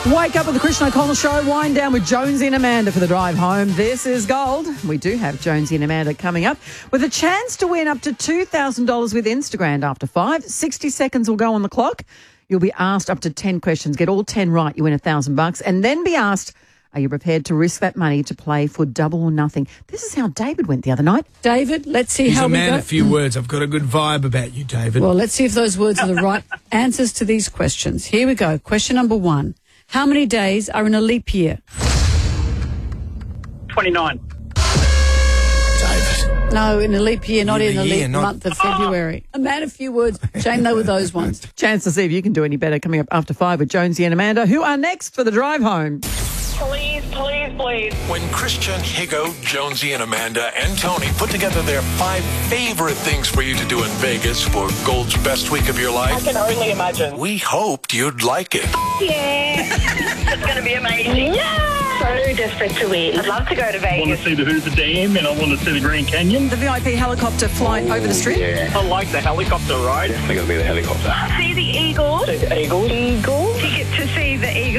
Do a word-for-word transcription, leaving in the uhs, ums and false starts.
Wake up with the Christian O'Connell Show. Wind down with Jonesy and Amanda for the drive home. This is Gold. We do have Jonesy and Amanda coming up with a chance to win up to two thousand dollars with Instagram after five. sixty seconds will go on the clock. You'll be asked up to ten questions. Get all ten right, you win a thousand bucks. And then be asked, are you prepared to risk that money to play for double or nothing? This is how David went the other night. David, let's see He's how a we man go. of few words. I've got a good vibe about you, David. Well, let's see if those words are the right answers to these questions. Here we go. Question number one. How many days are in a leap year? twenty-nine. David. No, in a leap year, not Year in to a year, leap not- month of February. A man of few words. Shame they were those ones. Chance to see if you can do any better coming up after five with Jonesy and Amanda, who are next for the drive home. Please, please, please. When Christian, Higo, Jonesy, and Amanda and Tony put together their five favorite things for you to do in Vegas for Gold's best week of your I life, can only imagine. we hoped you'd like it. Yeah. It's going to be amazing. Yeah. So desperate to win. I'd love to go to I want Vegas. to see the Hoover Dam and I want to see the Grand Canyon. The V I P helicopter flight over the strip. I like the helicopter ride. See the eagles. See the Eagles. Eagles. Eagles. Ticket to see the eagles.